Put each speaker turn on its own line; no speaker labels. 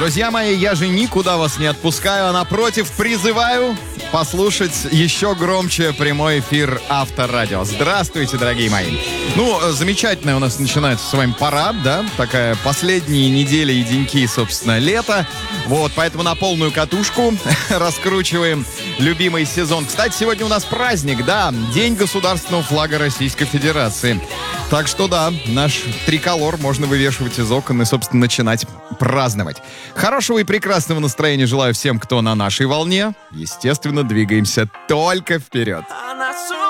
Друзья мои, я же никуда вас не отпускаю, а напротив призываю послушать еще громче прямой эфир Авторадио. Здравствуйте, дорогие мои. Ну, замечательно у нас начинается с вами парад, да? Такая последние недели и деньки, собственно, лета. Вот, поэтому на полную катушку раскручиваем любимый сезон. Кстати, сегодня у нас праздник, да? День государственного флага Российской Федерации. Так что да, наш триколор можно вывешивать из окон и, собственно, начинать праздновать. Хорошего и прекрасного настроения желаю всем, кто на нашей волне. Естественно, двигаемся только вперед.
Она